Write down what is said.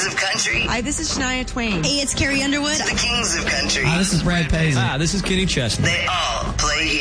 Queens of Country. Hi, this is Shania Twain. Hey, it's Carrie Underwood. The Kings of Country. Hi, this is Brad Paisley. Hi, this is Kenny Chesney. They all play